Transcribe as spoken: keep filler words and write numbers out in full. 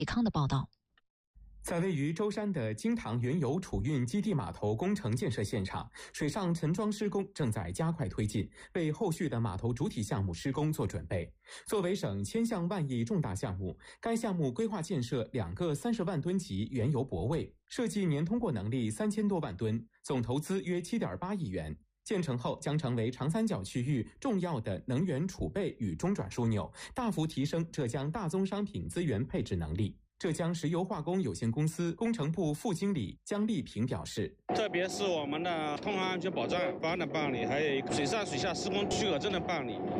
李康的报道。 在位于舟山的京塘原油储运基地码头工程建设现场，水上沉桩施工正在加快推进，为后续的码头主体项目施工做准备。作为省千项万亿重大项目，该项目规划建设两个三十万吨级原油泊位，设计年通过能力三千多万吨，总投资约七点八亿元。建成后将成为长三角区域重要的能源储备与中转枢纽，大幅提升浙江大宗商品资源配置能力。浙江石油化工有限公司工程部副经理姜丽萍表示， 特别是我们的通航安全保障方案的办理，还有水上水下施工许可证的办理，